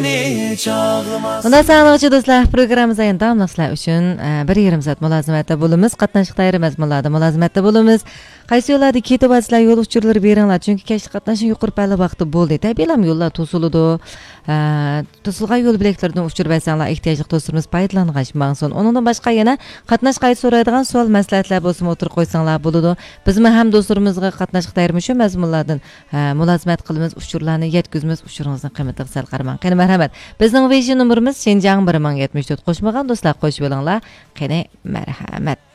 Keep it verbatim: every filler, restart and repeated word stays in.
Unda sağlıqçı dostlar, programımıza endi damlaqlar üçün bir yarım saat mülazimətdə bulunuz. Qatnaşıqda ayrı məzmunlarda mülazimətdə bulunuz. Qaysı yollarda ketib atsızlar, yol uçurları beringlar. Çünki keşli qatnaşın yuqur pəli vaxtı boldu. Təbiyyəlam yollar tosuludu. Tosulğan yol biləklərdən uçur bəsənlər ehtiyaclıq dostlarımız payıdlanğaş mağsun. Onundan başqa yana qatnaş qayıt soraydıgan sual məsləhətlər bolsun otur qoysanlar buludu. Bizim həm dostlarımızға qatnaşıqda ayrı şu məzmunlardan mülazimət qılımız, uçurlarını yetküzümüz, uçurunuzdan qiyməti qısal qarman. Qəni mərhəmət. Bizning Vision numarımız Şinjan bir ming yetmiş to'rt. Qo'shmagan do'stlar qo'shib bo'linglar. Qani marhamat.